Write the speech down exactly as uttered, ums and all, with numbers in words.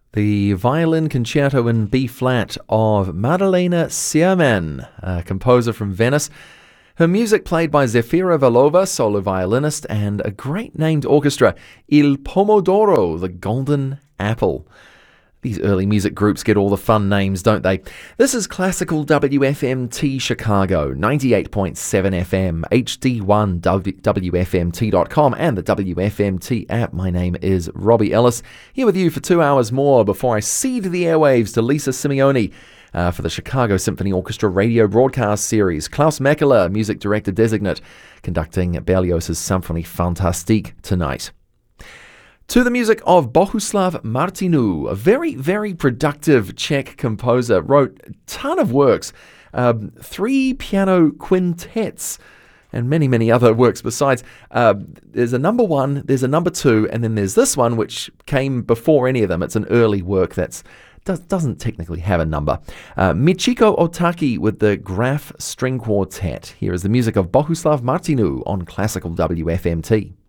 The violin concerto in B-flat of Madalena Sierman, a composer from Venice. Her music played by Zefira Valova, solo violinist, and a great named orchestra, Il Pomodoro, the Golden Apple. These early music groups get all the fun names, don't they? This is Classical W F M T Chicago, ninety-eight point seven F M, H D one W F M T dot com, and the W F M T app. My name is Robbie Ellis, here with you for two hours more before I cede the airwaves to Lisa Simeone uh, for the Chicago Symphony Orchestra radio broadcast series. Klaus Meckeler, music director designate, conducting Berlioz's Symphonie Fantastique tonight. To the music of Bohuslav Martinu, a very, very productive Czech composer, wrote a ton of works, um, three piano quintets, and many, many other works besides. Uh, there's a number one, there's a number two, and then there's this one, which came before any of them. It's an early work that does, doesn't technically have a number. Uh, Michiko Otaki with the Graf String Quartet. Here is the music of Bohuslav Martinu on Classical W F M T.